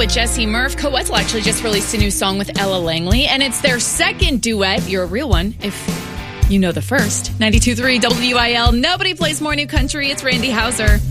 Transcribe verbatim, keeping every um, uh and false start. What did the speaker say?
with Jesse Murph. Coetzel actually just released a new song with Ella Langley, and it's their second duet. You're a real one if you know the first. ninety-two point three W I L. Nobody plays more new country. It's Randy Hauser.